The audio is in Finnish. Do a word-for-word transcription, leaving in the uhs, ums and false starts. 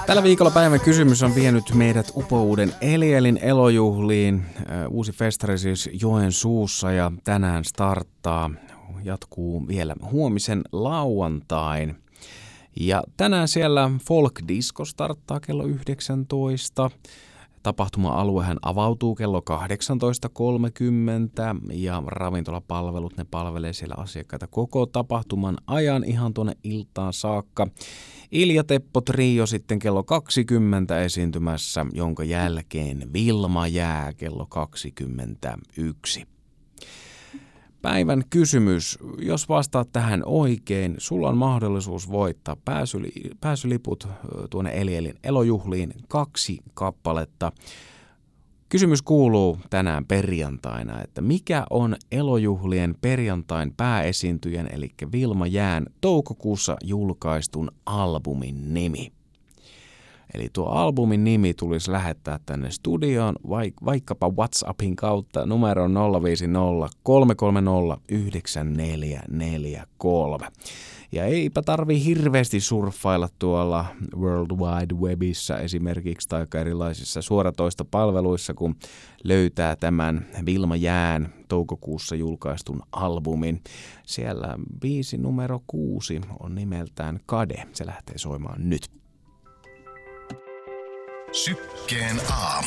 Tällä viikolla päivän kysymys on vienyt meidät upouuden Elielin elojuhliin. Uusi festari siis Joensuussa ja tänään starttaa. Jatkuu vielä huomisen lauantain. Ja tänään siellä Folk Disco starttaa kello yhdeksäntoista. Tapahtuma-aluehan avautuu kello kahdeksantoista kolmekymmentä ja ravintolapalvelut, ne palvelee siellä asiakkaita koko tapahtuman ajan ihan tuonne iltaan saakka. Ilja Teppo Trio sitten kello kaksikymmentä esiintymässä, jonka jälkeen Vilma Jää kello kaksikymmentäyksi. Päivän kysymys. Jos vastaat tähän oikein, sulla on mahdollisuus voittaa pääsyli, pääsyliput tuonne Elielin elojuhliin kaksi kappaletta. Kysymys kuuluu tänään perjantaina, että mikä on elojuhlien perjantain pääesiintyjän eli Vilma Jään toukokuussa julkaistun albumin nimi? Eli tuo albumin nimi tulisi lähettää tänne studioon vaik- vaikkapa WhatsAppin kautta numeroon nolla viisi nolla kolme kolme nolla yhdeksän neljä neljä kolme. Ja eipä tarvi hirveästi surffailla tuolla World Wide Webissä esimerkiksi tai erilaisissa suoratoistopalveluissa, kun löytää tämän Vilma Jään toukokuussa julkaistun albumin. Siellä biisi numero kuusi on nimeltään Kade. Se lähtee soimaan nyt. Sykkeen aamu.